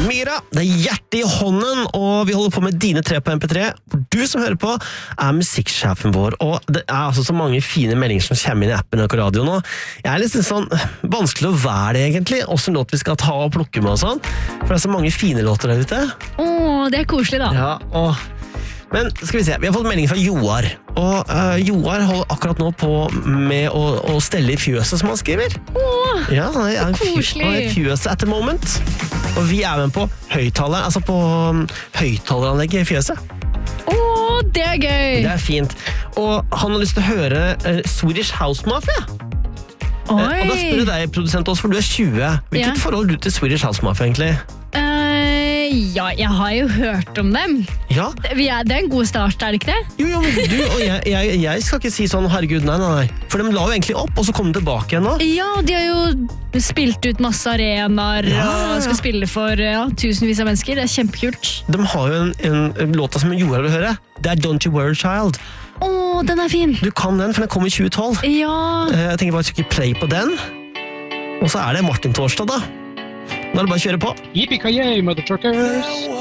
Mira, det hjertet I hånden, og vi holder på med dine 3 på MP3. Du som hører på musikksjefen vår, og det altså så mange fine meldinger som kommer inn I appen og radio nå. Jeg litt sånn vanskelig å være det egentlig, også låt vi skal ta og plukke med og sånn, for det så mange fine låter der ute. Det koselig da. Ja, Men skal vi se, vi har fått melding fra Joar, og Joar holder akkurat nå på med å stelle I fjøset som han skriver. Ja, han I fjøset at the moment. Og vi med på høyttaler, altså på høyttaleranlegget I fjøset. Det gøy! Det fint. Og han har lyst til å høre Swedish House Mafia. Og da spør jeg deg, produsent også, for du 20. Hvilket forhold har du til Swedish House Mafia egentlig? Ja, jeg har jo hørt om dem. Ja. Det en god start, det ikke det? Jo, men du og jeg skal ikke si sånn, herregud, nei. For de la jo egentlig opp, og så kom de tilbake igjen nå. Ja, de har jo spilt ut masse arenaer, og skal spille for tusenvis av mennesker. Det kjempekult. De har jo en låta som Joar vil høre. Det Don't You Worry Child. Den fin. Du kan den, for den kom I 2012. Ja. Jeg tenker bare å trykke play på den. Og så det Martin Torsdag da. Nå det bare å kjøre på. Yippee-ki-yay, mother truckers!